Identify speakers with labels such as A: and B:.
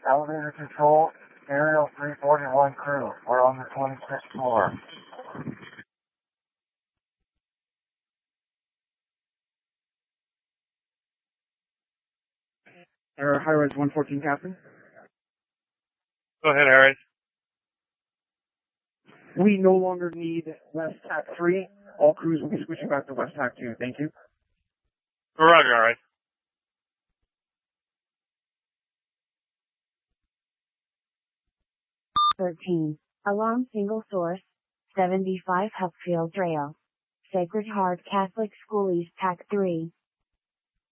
A: Elevator control, Aerial 341 crew. We're on the 26th floor.
B: High-rise 114, Captain.
C: Go ahead, Harry.
B: We no longer need West Tac 3. All crews will be switching back to West Tac 2. Thank you.
C: Roger, Harry.
D: 13. Alarm single source. 75 Hupfield Trail. Sacred Heart Catholic School East Tac 3.